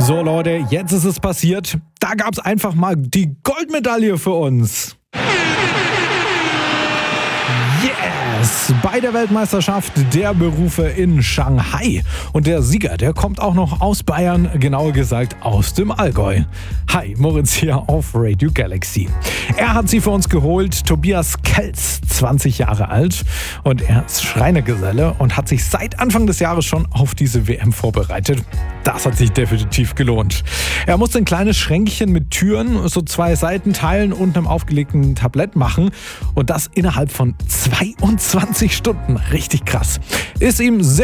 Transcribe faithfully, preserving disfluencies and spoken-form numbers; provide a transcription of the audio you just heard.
So Leute, jetzt ist es passiert. Da gab es einfach mal die Goldmedaille für uns. Yes! Bei der Weltmeisterschaft der Berufe in Shanghai. Und der Sieger, der kommt auch noch aus Bayern, genauer gesagt aus dem Allgäu. Hi, Moritz hier auf Radio Galaxy. Er hat sie für uns geholt, Tobias Kelz, zwanzig Jahre alt. Und er ist Schreinergeselle und hat sich seit Anfang des Jahres schon auf diese W M vorbereitet. Das hat sich definitiv gelohnt. Er musste ein kleines Schränkchen mit Türen, so zwei Seitenteilen und einem aufgelegten Tablett machen. Und das innerhalb von zweiundzwanzig Stunden. Richtig krass. Ist ihm sehr